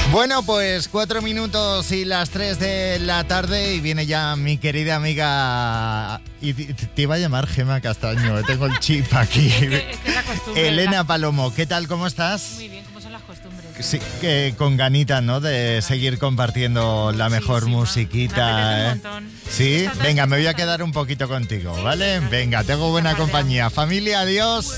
Bueno, pues 4 minutos y las 3 de la tarde y viene ya mi querida amiga, y te iba a llamar Gema Castaño, tengo el chip aquí. Es que es la costumbre. Elena Palomo, ¿qué tal? ¿Cómo estás? Muy bien, ¿cómo son las costumbres? Sí, con ganitas, ¿no? De seguir compartiendo la mejor musiquita. Me apetece un montón. Sí, venga, me voy a quedar un poquito contigo, ¿vale? Venga, tengo buena compañía. Familia, adiós.